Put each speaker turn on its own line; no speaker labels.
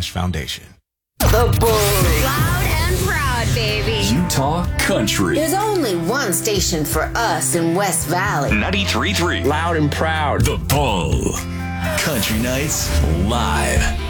Foundation.
The Bull. Loud and proud, baby.
Utah Country.
There's only one station for us in West Valley.
93.3.
Loud and proud.
The Bull. Country Nights Live.